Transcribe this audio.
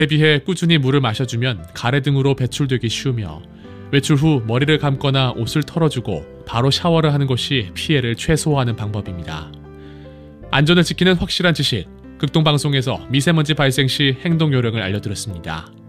대비해 꾸준히 물을 마셔주면 가래 등으로 배출되기 쉬우며 외출 후 머리를 감거나 옷을 털어주고 바로 샤워를 하는 것이 피해를 최소화하는 방법입니다. 안전을 지키는 확실한 지식, 극동방송에서 미세먼지 발생 시 행동 요령을 알려드렸습니다.